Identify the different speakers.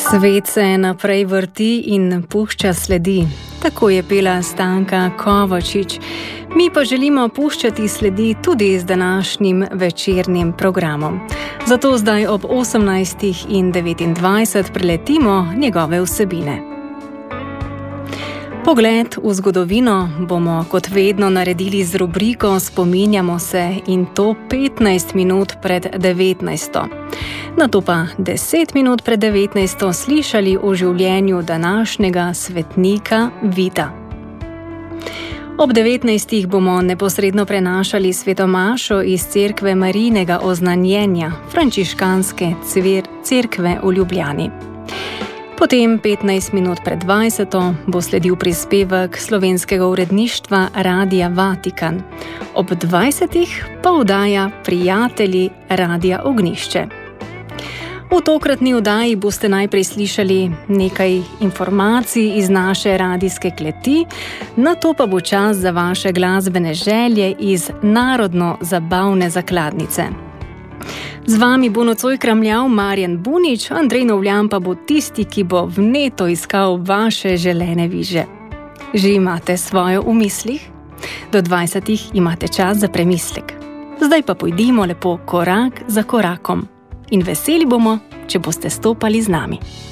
Speaker 1: Svet se naprej vrti in pušča sledi. Tako je pela Stanka Kovačič. Mi pa želimo puščati sledi tudi z današnjim večernim programom. Zato zdaj ob 18:29 preletimo njegove vsebine. Pogled v zgodovino bomo kot vedno naredili z rubriko Spominjamo se, in to 15 minut pred 19. Nato pa 10 minut pred 19 slišali o življenju današnjega svetnika Vida. Ob 19 bomo neposredno prenašali svetomašo iz cerkve Marijinega oznanjenja, frančiškanske cerkve v Ljubljani. Potem 15 minut pred 20 bo sledil prispevek slovenskega uredništva Radia Vatikan. Ob 20 pa oddaja Prijatelji Radia Ognjišče. V tokratni oddaji boste najprej slišali nekaj informacij iz naše radijske kleti, nato pa bo čas za vaše glasbene želje iz narodno-zabavne zakladnice. Z vami bo nocoj kramljal Marjan Bunič, Andrej Novljan pa bo tisti, ki bo vneto iskal vaše želene viže. Že imate svojo v mislih? Do 20 imate čas za premislek. Zdaj pa pojdimo lepo korak za korakom. In veseli bomo, če boste stopali z nami.